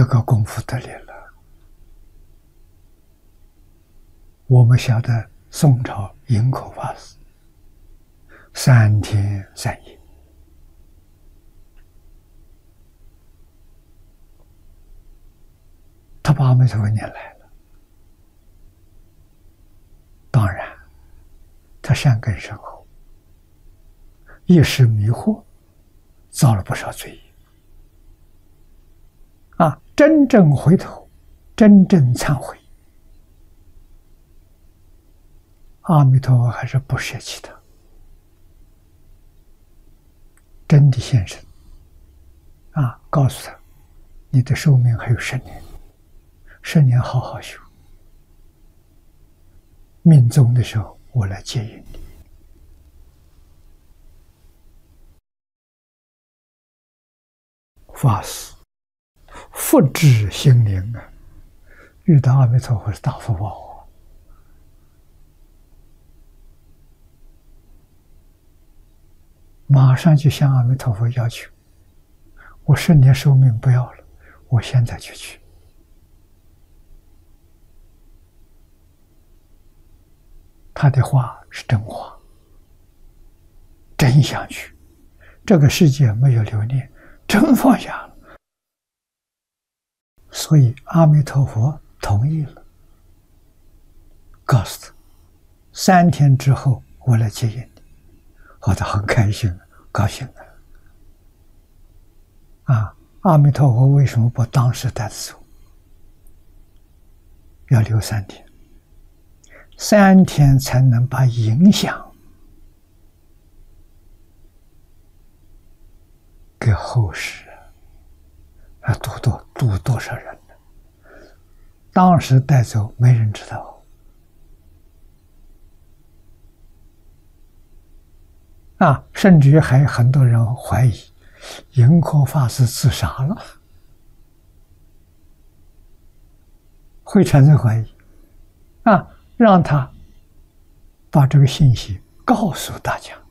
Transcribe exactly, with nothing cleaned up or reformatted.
这个功夫得力了。我们晓得宋朝营口法师三天三夜，他把阿弥陀佛念来了。当然，他善根深厚，一时迷惑，造了不少罪业。啊，真正回头，真正忏悔，阿弥陀佛还是不舍弃他，真的现身。啊，告诉他，你的寿命还有十年，十年好好修，命终的时候我来接引你。法师福至心灵啊，遇到阿弥陀佛是大福报啊！马上就向阿弥陀佛要求，我十年寿命不要了，我现在就去。他的话是真话，真想去，这个世界没有留恋，真放下了。所以阿弥陀佛同意了，告诉他三天之后我来接引你。好，他很开心，高兴了。啊，阿弥陀佛为什么不当时带走？要留三天，三天才能把影响给后世啊，度多度多少人呢？当时带走没人知道。啊，甚至于还有很多人怀疑盈科法师自杀了，会产生怀疑。啊，让他把这个信息告诉大家。